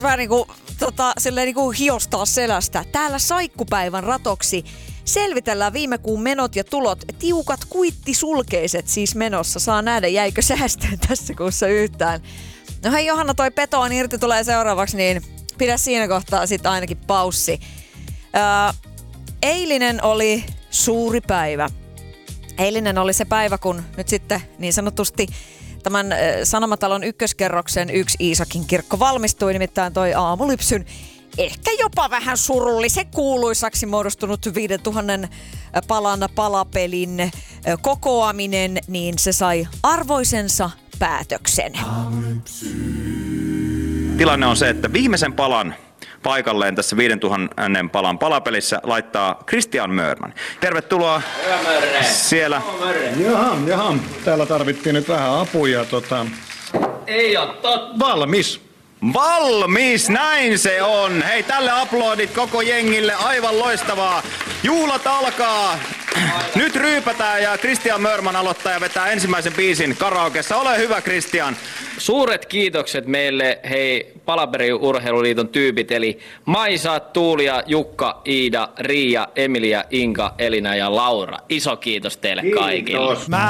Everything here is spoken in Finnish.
vähän niinku hiostaa selästä. Täällä Saikkupäivän ratoksi selvitellään viime kuun menot ja tulot. Tiukat kuittisulkeiset siis menossa. Saa nähdä, jäikö säästöön tässä kuussa yhtään. No hei Johanna, toi Petoon irti tulee seuraavaksi, niin pidä siinä kohtaa sitten ainakin paussi. Eilinen oli suuri päivä. Eilinen oli se päivä, kun nyt sitten niin sanotusti tämän Sanomatalon ykköskerroksen yksi Iisakin kirkko valmistui, nimittäin toi Aamulypsyn ehkä jopa vähän surullisen kuuluisaksi muodostunut 5000 palan palapelin kokoaminen, niin se sai arvoisensa päätöksen. Tilanne on se, että viimeisen palan paikalleen tässä 5000 palan palapelissä laittaa Christian Mörman. Tervetuloa. Siellä. Jaha. Täällä tarvittiin nyt vähän apuja. Ei oo totta. Valmis, näin se on. Hei, tälle aplodit koko jengille, aivan loistavaa. Juhlat alkaa. Nyt ryypätään ja Christian Mörman aloittaa ja vetää ensimmäisen biisin karaokessa. Ole hyvä, Christian. Suuret kiitokset meille, hei, Palaperin urheiluliiton tyypit, eli Maisa, Tuulia, Jukka, Iida, Riia, Emilia, Inka, Elina ja Laura. Iso kiitos teille kaikille. Mä